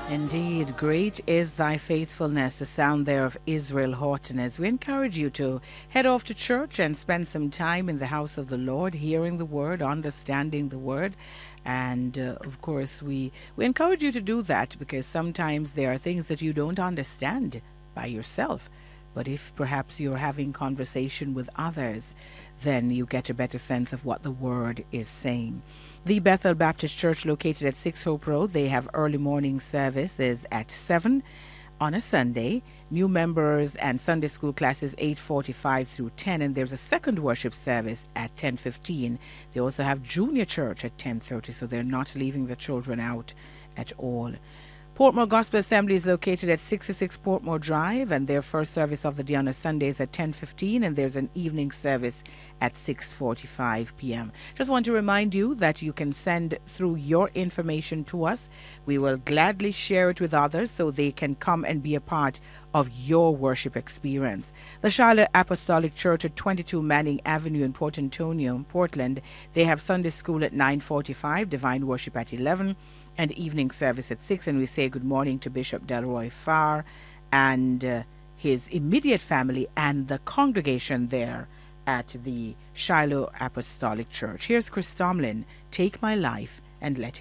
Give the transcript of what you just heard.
Indeed, great is thy faithfulness, the sound there of Israel Horton. As we encourage you to head off to church and spend some time in the house of the Lord, hearing the word, understanding the word. And of course, we encourage you to do that because sometimes there are things that you don't understand by yourself. But if perhaps you're having conversation with others, then you get a better sense of what the word is saying. The Bethel Baptist Church, located at 6 Hope Road, they have early morning services at 7 on a Sunday. New members and Sunday school classes 8:45 through 10, and there's a second worship service at 10:15. They also have junior church at 10:30, so they're not leaving the children out at all. Portmore Gospel Assembly is located at 66 Portmore Drive, and their first service of the day on a Sunday is at 10:15, and there's an evening service at 6:45 p.m. Just want to remind you that you can send through your information to us. We will gladly share it with others so they can come and be a part of your worship experience. The Shiloh Apostolic Church at 22 Manning Avenue in Port Antonio, Portland, they have Sunday school at 9:45, divine worship at 11, and evening service at 6. And we say good morning to Bishop Delroy Farr and his immediate family and the congregation there at the Shiloh Apostolic Church. Here's Chris Tomlin, Take My Life and Let It